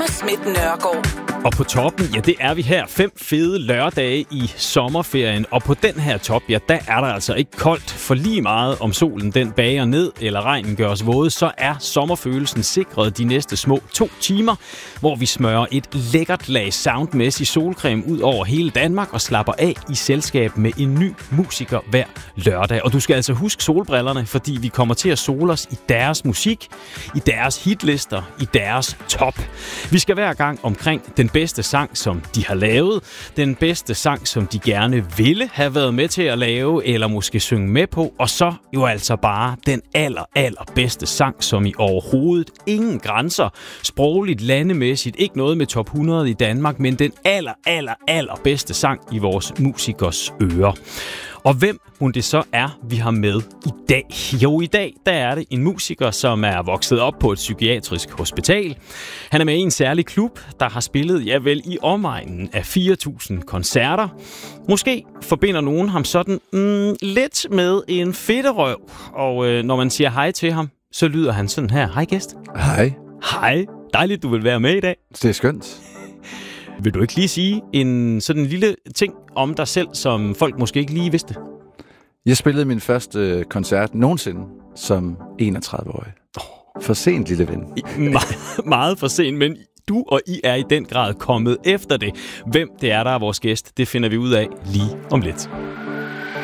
Lone Schmidt Nørgaard. Og på toppen, ja, det er vi her. 5 fede lørdage i sommerferien. Og på den her top, ja, der er der altså ikke koldt. For lige meget om solen den bager ned, eller regnen gør os våde, så er sommerfølelsen sikret de næste små 2 timer, hvor vi smører et lækkert lag soundmæssig solcreme ud over hele Danmark og slapper af i selskab med en ny musiker hver lørdag. Og du skal altså huske solbrillerne, fordi vi kommer til at sole os i deres musik, i deres hitlister, i deres top. Vi skal hver gang omkring den bedste sang, som de har lavet, den bedste sang, som de gerne ville have været med til at lave, eller måske synge med på, og så jo altså bare den allerbedste sang, som i overhovedet ingen grænser, sprogligt, landemæssigt, ikke noget med top 100 i Danmark, men den allerbedste sang i vores musikers ører. Og hvem hun det så er, vi har med i dag? Jo, i dag der er det en musiker, som er vokset op på et psykiatrisk hospital. Han er med i en særlig klub, der har spillet, ja vel, i omegnen af 4.000 koncerter. Måske forbinder nogen ham sådan lidt med en fedterøv. Og når man siger hej til ham, så lyder han sådan her. Hej gæst. Hej. Hej. Dejligt, du vil være med i dag. Det er skønt. Vil du ikke lige sige en sådan lille ting om dig selv, som folk måske ikke lige vidste? Jeg spillede min første koncert nogensinde som 31-årig. For sent, lille ven. Meget for sent, men du og I er i den grad kommet efter det. Hvem det er, der er vores gæst, det finder vi ud af lige om lidt.